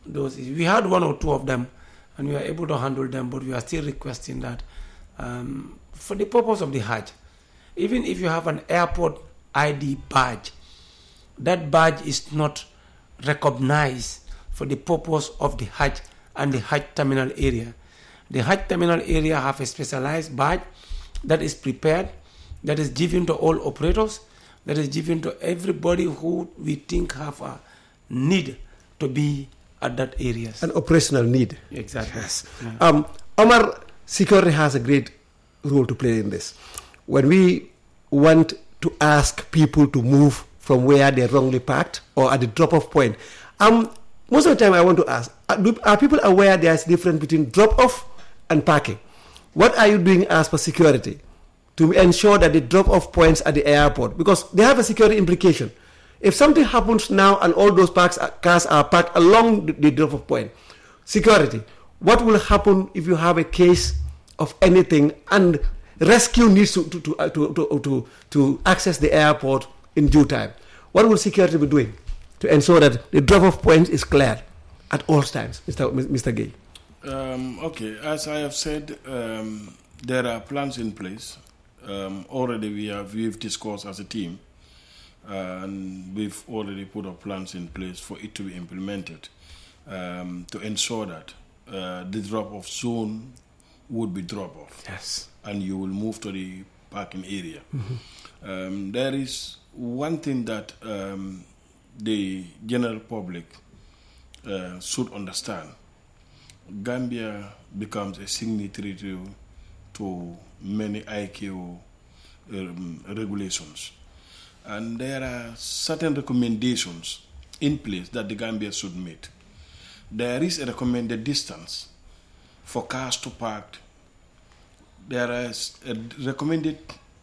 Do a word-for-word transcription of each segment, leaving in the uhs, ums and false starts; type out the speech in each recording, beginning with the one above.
those issues. We had one or two of them, and we were able to handle them, but we are still requesting that um, for the purpose of the Hajj, even if you have an airport I D badge, that badge is not recognized for the purpose of the Hajj and the Hajj terminal area. The Hajj terminal area have a specialized badge that is prepared, that is given to all operators, that is given to everybody who we think have a need to be at that area. An operational need. Exactly. Yes. Yeah. Um, Omar, security has a great role to play in this. When we want to ask people to move from where they're wrongly parked or at the drop-off point, um, most of the time I want to ask, are, do, are people aware there's a difference between drop-off and parking? What are you doing as for security to ensure that the drop-off points at the airport, because they have a security implication. If something happens now and all those parks, cars are parked along the, the drop-off point, security, what will happen if you have a case of anything and rescue needs to, to, to, to, to, to, to access the airport in due time? What will security be doing to ensure that the drop-off point is cleared at all times, Mister Mister Gay? Um, okay, as I have said, um, there are plans in place. Um, already we have we've discussed as a team, uh, and we've already put our plans in place for it to be implemented um, to ensure that uh, the drop-off zone would be drop-off. Yes. And you will move to the parking area. Mm-hmm. Um, there is one thing that um, the general public uh, should understand. Gambia becomes a signatory to, to many I C A O um, regulations. And there are certain recommendations in place that the Gambia should meet. There is a recommended distance for cars to park. There is a recommended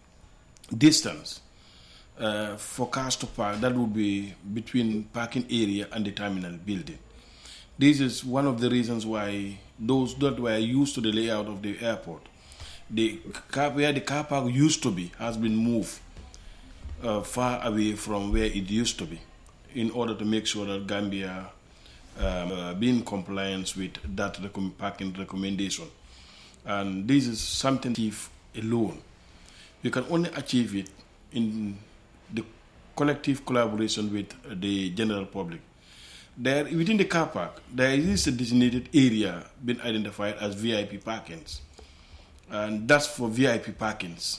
distance uh, for cars to park that would be between parking area and the terminal building. This is one of the reasons why those that were used to the layout of the airport, the car, where the car park used to be, has been moved uh, far away from where it used to be, in order to make sure that Gambia um, uh, be in compliance with that recom- parking recommendation. And this is something achieve alone. You can only achieve it in the collective collaboration with the general public. There, within the car park, there is a designated area being identified as V I P parkings. And that's for V I P parkings.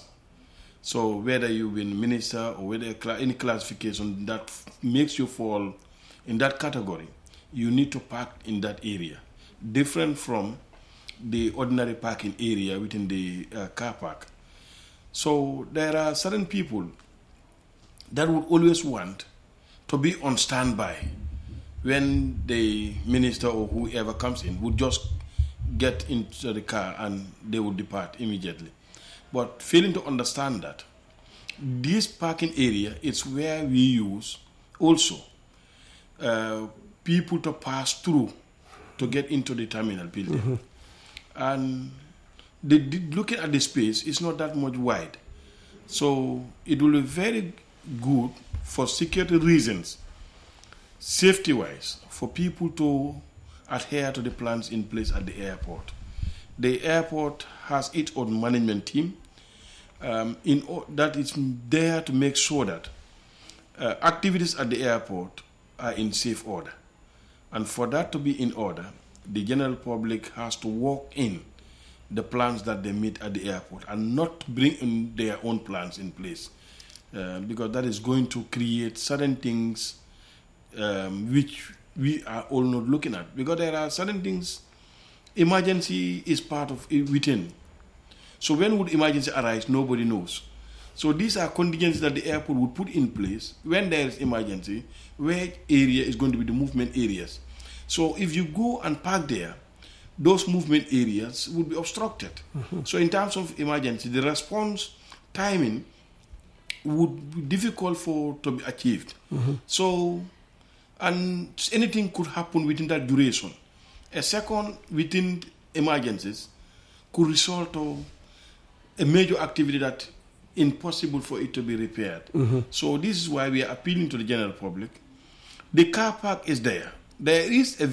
So whether you've been minister or whether any classification that makes you fall in that category, you need to park in that area. Different from the ordinary parking area within the uh, car park. So there are certain people that would always want to be on standby when the minister or whoever comes in would just get into the car and they would depart immediately. But failing to understand that this parking area is where we use also uh, people to pass through to get into the terminal building. Mm-hmm. And the, the, looking at the space, it's not that much wide. So it will be very good for security reasons, safety-wise, for people to adhere to the plans in place at the airport. The airport has its own management team um, in that is there to make sure that uh, activities at the airport are in safe order. And for that to be in order, the general public has to walk in the plans that they meet at the airport and not bring in their own plans in place, uh, because that is going to create certain things um, which we are all not looking at. Because there are certain things, emergency is part of it within. So when would emergency arise, nobody knows. So these are contingencies that the airport would put in place when there is emergency, where area is going to be the movement areas. So if you go and park there, those movement areas would be obstructed. Mm-hmm. So in terms of emergency, the response timing would be difficult for to be achieved. Mm-hmm. So, and anything could happen within that duration. A second within emergencies could result to a major activity that impossible for it to be repaired. Mm-hmm. So this is why we are appealing to the general public. The car park is there. There is a